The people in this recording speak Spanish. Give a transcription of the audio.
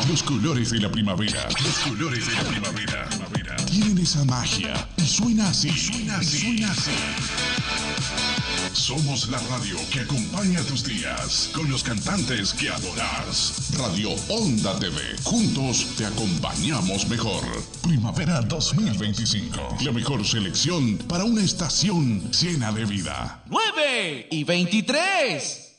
Los colores de la primavera. Los colores de la primavera. Tienen esa magia. Y suena así. Suena así. Somos la radio que acompaña tus días con los cantantes que adorás. Radio Onda TV. Juntos te acompañamos mejor. Primavera 2025. La mejor selección para una estación llena de vida. 9:23.